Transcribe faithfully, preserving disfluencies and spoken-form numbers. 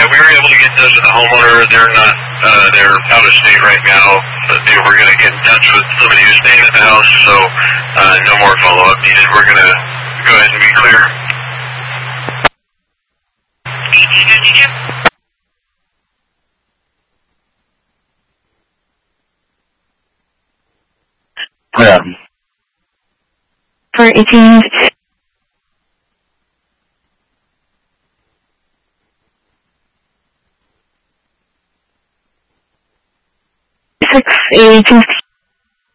yeah, we were able to get in touch with the homeowner. They're not, uh, they're out of state right now, but they were going to get in touch with somebody who's staying at the house, so uh, no more follow-up needed. We're going to go ahead and be clear. Yeah. For eighteen six eighty-two